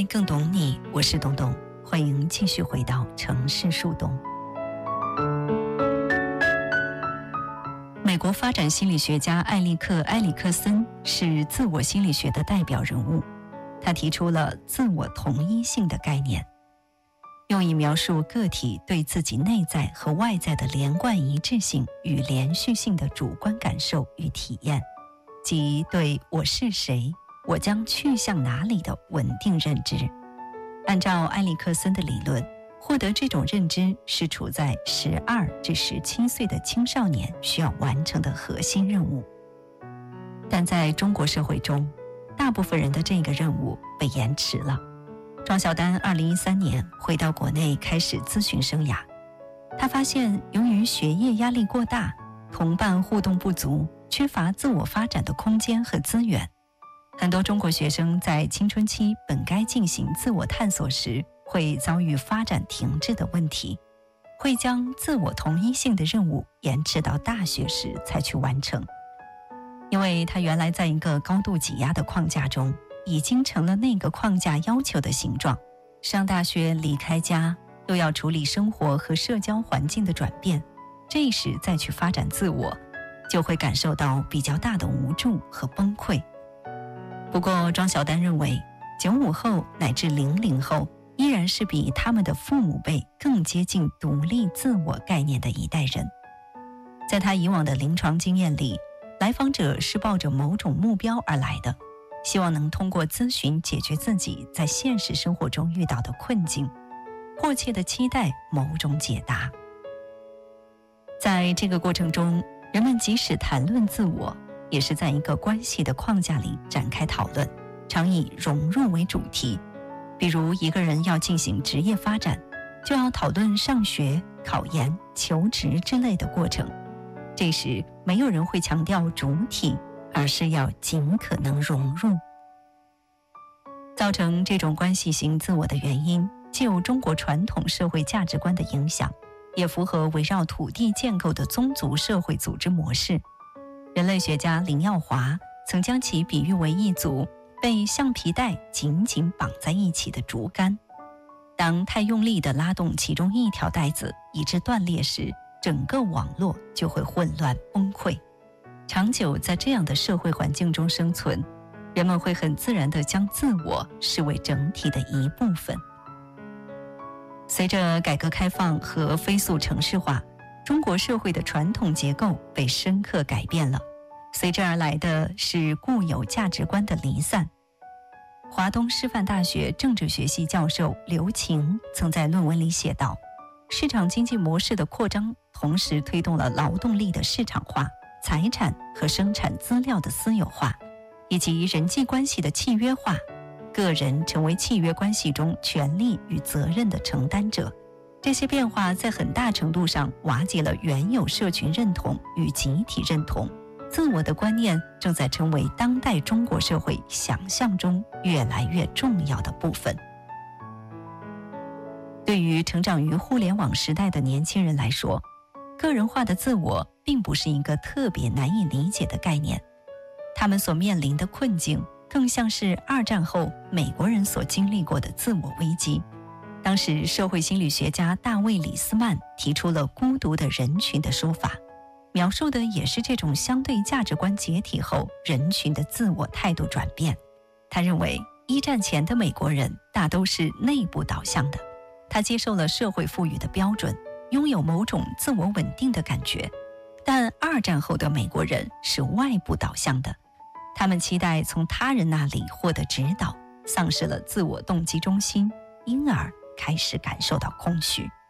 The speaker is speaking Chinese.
更懂你，我是东东，欢迎继续回到城市树洞。美国发展心理学家埃里克森是自我心理学的代表人物，他提出了自我同一性的概念，用以描述个体对自己内在和外在的连贯一致性与连续性的主观感受与体验，即对我是谁，我将去向哪里的稳定认知。按照埃里克森的理论，获得这种认知是处在12至17岁的青少年需要完成的核心任务。但在中国社会中，大部分人的这个任务被延迟了。庄小丹2013年回到国内开始咨询生涯，他发现由于学业压力过大，同伴互动不足，缺乏自我发展的空间和资源，很多中国学生在青春期本该进行自我探索时，会遭遇发展停滞的问题，会将自我同一性的任务延迟到大学时才去完成。因为他原来在一个高度挤压的框架中，已经成了那个框架要求的形状。上大学离开家，又要处理生活和社交环境的转变，这时再去发展自我，就会感受到比较大的无助和崩溃。不过庄小丹认为，95后乃至00后依然是比他们的父母辈更接近独立自我概念的一代人。在他以往的临床经验里，来访者是抱着某种目标而来的，希望能通过咨询解决自己在现实生活中遇到的困境，迫切地期待某种解答。在这个过程中，人们即使谈论自我，也是在一个关系的框架里展开讨论，常以融入为主题。比如一个人要进行职业发展，就要讨论上学、考研、求职之类的过程。这时没有人会强调主体，而是要尽可能融入。造成这种关系型自我的原因，既有中国传统社会价值观的影响，也符合围绕土地建构的宗族社会组织模式。人类学家林耀华曾将其比喻为一组被橡皮带紧紧绑在一起的竹竿，当太用力地拉动其中一条带子以致断裂时，整个网络就会混乱崩溃。长久在这样的社会环境中生存，人们会很自然地将自我视为整体的一部分。随着改革开放和飞速城市化，中国社会的传统结构被深刻改变了，随之而来的是固有价值观的离散。华东师范大学政治学系教授刘擎曾在论文里写道，市场经济模式的扩张同时推动了劳动力的市场化、财产和生产资料的私有化，以及人际关系的契约化，个人成为契约关系中权利与责任的承担者。这些变化在很大程度上瓦解了原有社群认同与集体认同，自我的观念正在成为当代中国社会想象中越来越重要的部分。对于成长于互联网时代的年轻人来说，个人化的自我并不是一个特别难以理解的概念，他们所面临的困境更像是2战后美国人所经历过的自我危机。当时社会心理学家大卫·李斯曼提出了孤独的人群的说法，描述的也是这种相对价值观解体后人群的自我态度转变。他认为1战前的美国人大都是内部导向的，他接受了社会赋予的标准，拥有某种自我稳定的感觉。但2战后的美国人是外部导向的，他们期待从他人那里获得指导，丧失了自我动机中心，因而开始感受到空虚。